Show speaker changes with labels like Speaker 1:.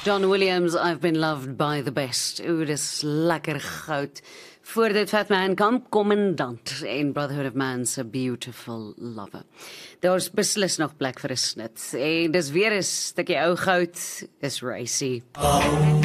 Speaker 1: John Williams, I've been loved by the best. Oeh, dis lekker goud. Voor dit Fat Man Camp, Commandant en Brotherhood of Man's a Beautiful Lover. Daar's beslis nog plek vir 'n snit. En dis weer 'n stukkie ou goud, is Racy.